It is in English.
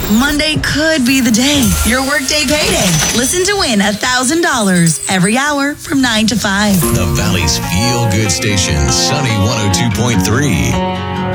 Monday could be the day. Your workday payday. Listen to win $1,000 every hour from 9 to 5. The Valley's feel-good station, Sunny 102.3.